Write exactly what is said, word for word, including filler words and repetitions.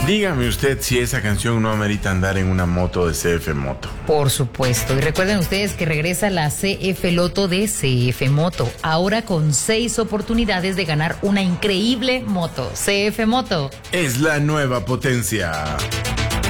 Dígame usted si esa canción no amerita andar en una moto de C F Moto. Por supuesto. Y recuerden ustedes que regresa la C F Loto de C F Moto. Ahora con seis oportunidades de ganar una increíble moto. C F Moto es la nueva potencia.